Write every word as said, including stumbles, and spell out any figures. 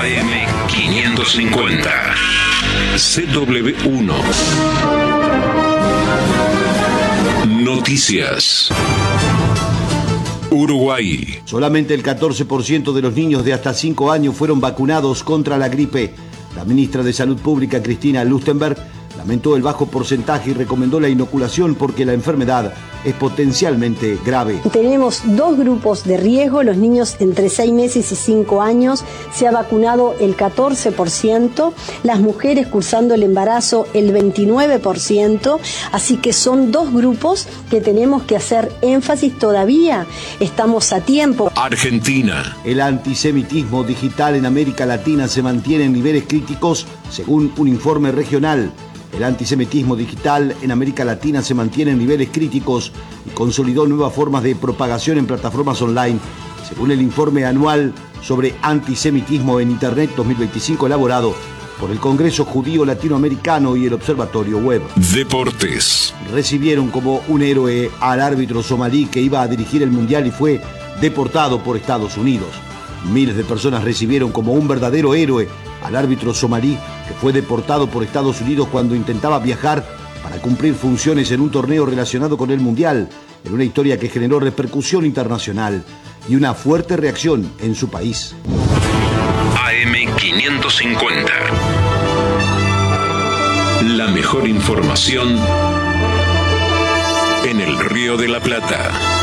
A M quinientos cincuenta. C W uno. Noticias. Uruguay. Solamente el catorce por ciento de los niños de hasta cinco años fueron vacunados contra la gripe. La ministra de Salud Pública, Cristina Lustenberg, lamentó el bajo porcentaje y recomendó la inoculación porque la enfermedad es potencialmente grave. Tenemos dos grupos de riesgo, los niños entre seis meses y cinco años, se ha vacunado el catorce por ciento, las mujeres cursando el embarazo el veintinueve por ciento, así que son dos grupos que tenemos que hacer énfasis todavía, estamos a tiempo. Argentina. El antisemitismo digital en América Latina se mantiene en niveles críticos según un informe regional. El antisemitismo digital en América Latina se mantiene en niveles críticos y consolidó nuevas formas de propagación en plataformas online, según el informe anual sobre antisemitismo en Internet dos mil veinticinco elaborado por el Congreso Judío Latinoamericano y el Observatorio Web. Deportes. Recibieron como un héroe al árbitro somalí que iba a dirigir el Mundial y fue deportado por Estados Unidos. Miles de personas recibieron como un verdadero héroe al árbitro somalí que fue deportado por Estados Unidos cuando intentaba viajar para cumplir funciones en un torneo relacionado con el Mundial, en una historia que generó repercusión internacional y una fuerte reacción en su país. A M quinientos cincuenta. La mejor información en el Río de la Plata.